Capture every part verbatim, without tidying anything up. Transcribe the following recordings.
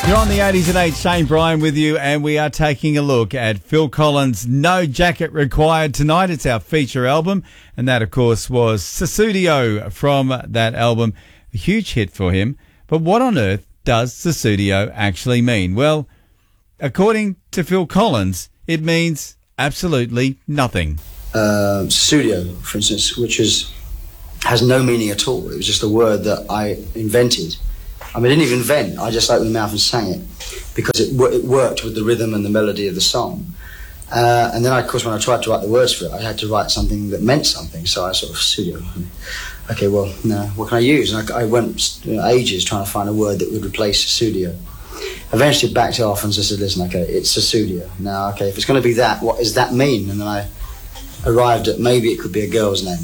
You're on the eighties at eight, Shane Bryan with you, and we are taking a look at Phil Collins' No Jacket Required tonight. It's our feature album, and that, of course, was Sussudio from that album. A huge hit for him. But what on earth does Sussudio actually mean? Well, according to Phil Collins, it means absolutely nothing. Uh, Sussudio, for instance, which is has no meaning at all. It was just a word that I invented. I mean, I didn't even invent. I just opened my mouth and sang it because it, it worked with the rhythm and the melody of the song. Uh, and then, I, of course, when I tried to write the words for it, I had to write something that meant something. So I sort of studio. Okay, well, no, what can I use? And I, I went you know, ages trying to find a word that would replace studio. Eventually, backed off and just said, "Listen, okay, it's a studio now. Okay, if it's going to be that, what does that mean?" And then I arrived at maybe it could be a girl's name.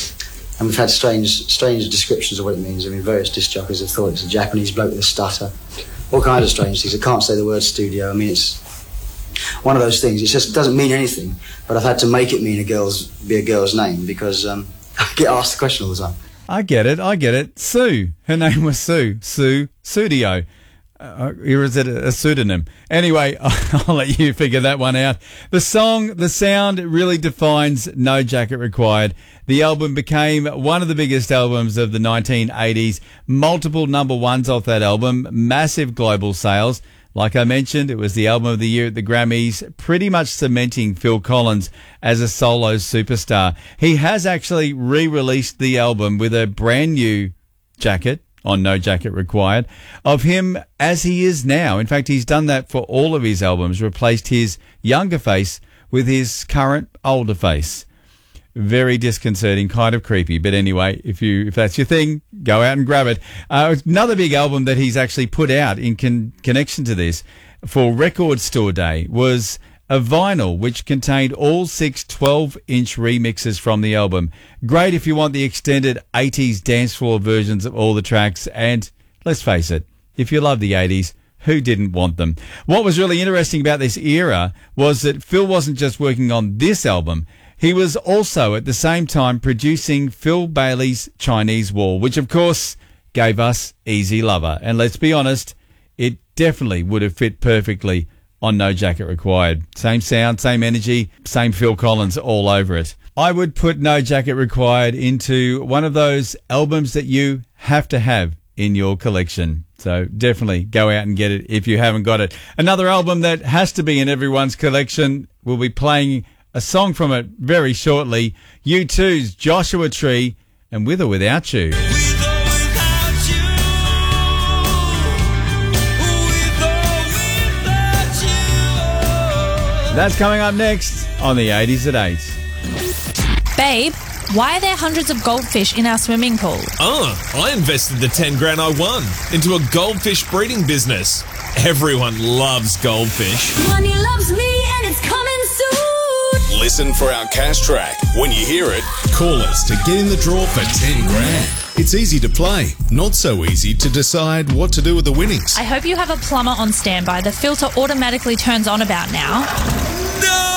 And we've had strange strange descriptions of what it means. I mean, various disc jockeys have thought it's a Japanese bloke with a stutter. All kinds of strange things. I can't say the word studio. I mean, it's one of those things. It just doesn't mean anything. But I've had to make it mean a girl's, be a girl's name because um, I get asked the question all the time. I get it. I get it. Sue. Her name was Sue. Sue Studio. Uh, or is it a pseudonym? Anyway, I'll let you figure that one out. The song, the sound really defines No Jacket Required. The album became one of the biggest albums of the nineteen eighties. Multiple number ones off that album. Massive global sales. Like I mentioned, it was the album of the year at the Grammys, pretty much cementing Phil Collins as a solo superstar. He has actually re-released the album with a brand new jacket on No Jacket Required, of him as he is now. In fact, he's done that for all of his albums, replaced his younger face with his current older face. Very disconcerting, kind of creepy. But anyway, if you if that's your thing, go out and grab it. Uh, another big album that he's actually put out in con- connection to this for Record Store Day was a vinyl which contained all six twelve-inch remixes from the album. Great if you want the extended eighties dance floor versions of all the tracks. And let's face it, if you love the eighties, who didn't want them? What was really interesting about this era was that Phil wasn't just working on this album. He was also at the same time producing Phil Bailey's Chinese Wall, which of course gave us Easy Lover. And let's be honest, it definitely would have fit perfectly on No Jacket Required. Same sound, same energy, same Phil Collins all over it. I would put No Jacket Required into one of those albums that you have to have in your collection. So definitely go out and get it if you haven't got it. Another album that has to be in everyone's collection, we'll be playing a song from it very shortly. U two's Joshua Tree and With or Without You. That's coming up next on the eighties at eight. Babe, why are there hundreds of goldfish in our swimming pool? Oh, I invested the ten grand I won into a goldfish breeding business. Everyone loves goldfish. Money loves me and it's coming soon. Listen for our cash track. When you hear it, call us to get in the draw for ten grand. It's easy to play, not so easy to decide what to do with the winnings. I hope you have a plumber on standby. The filter automatically turns on about now. No!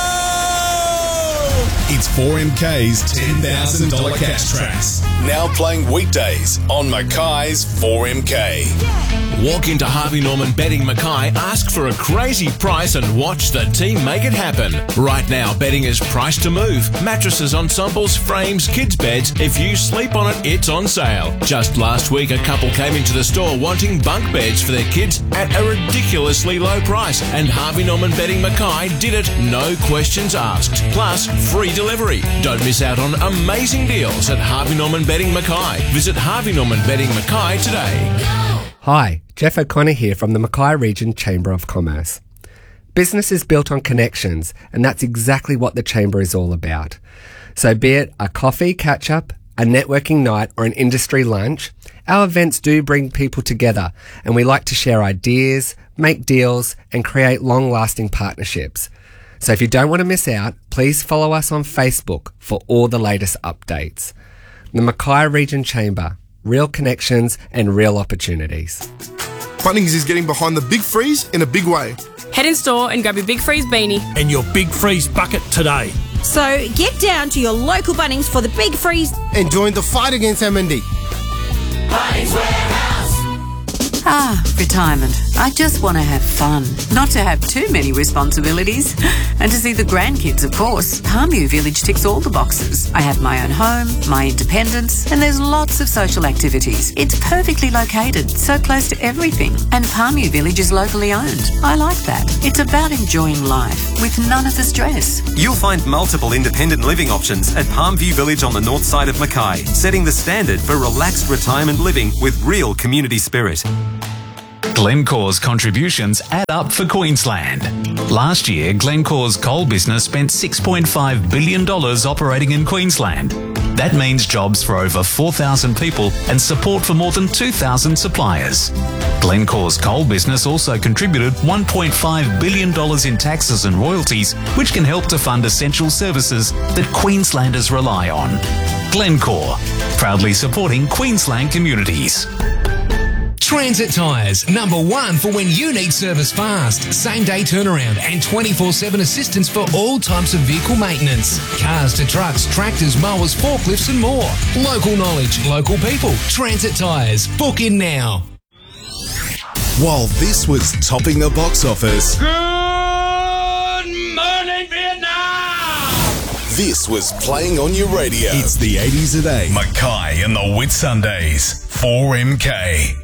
It's four M K's ten thousand dollars cash tracks. Now playing weekdays on Mackay's four M K. Walk into Harvey Norman Betting Mackay, ask for a crazy price and watch the team make it happen. Right now, betting is priced to move. Mattresses, ensembles, frames, kids' beds. If you sleep on it, it's on sale. Just last week, a couple came into the store wanting bunk beds for their kids at a ridiculously low price. And Harvey Norman Betting Mackay did it, no questions asked. Plus, free delivery. Don't miss out on amazing deals at Harvey Norman Betting Mackay. Visit Harvey Norman Betting Mackay today. Hi, Jeff O'Connor here from the Mackay Region Chamber of Commerce. Business is built on connections, and that's exactly what the Chamber is all about. So be it a coffee catch-up, a networking night, or an industry lunch, our events do bring people together, and we like to share ideas, make deals, and create long-lasting partnerships. So if you don't want to miss out, please follow us on Facebook for all the latest updates. The Mackay Region Chamber. Real connections and real opportunities. Bunnings is getting behind the Big Freeze in a big way. Head in store and grab your Big Freeze beanie and your Big Freeze bucket today. So get down to your local Bunnings for the Big Freeze and join the fight against M and D. Bunnings Warehouse. Ah, retirement. I just want to have fun, not to have too many responsibilities, and to see the grandkids, of course. Palmview Village ticks all the boxes. I have my own home, my independence, and there's lots of social activities. It's perfectly located, so close to everything, and Palmview Village is locally owned. I like that. It's about enjoying life with none of the stress. You'll find multiple independent living options at Palmview Village on the north side of Mackay, setting the standard for relaxed retirement living with real community spirit. Glencore's contributions add up for Queensland. Last year, Glencore's coal business spent six point five billion dollars operating in Queensland. That means jobs for over four thousand people and support for more than two thousand suppliers. Glencore's coal business also contributed one point five billion dollars in taxes and royalties, which can help to fund essential services that Queenslanders rely on. Glencore, proudly supporting Queensland communities. Transit Tyres, number one for when you need service fast, same day turnaround and twenty-four seven assistance for all types of vehicle maintenance. Cars to trucks, tractors, mowers, forklifts and more. Local knowledge, local people. Transit Tyres. Book in now. While this was topping the box office, Good morning, Vietnam! This was playing on your radio. It's the eighties at eight. Mackay and the Whitsundays. four M K.